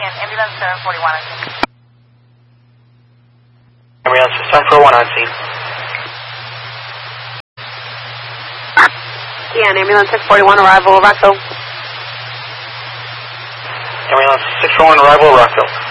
Ian, ambulance 741 on scene. Ambulance 741 on scene. Ian, ambulance 641, arrival, Rockville. Ambulance 641, arrival, Rockville.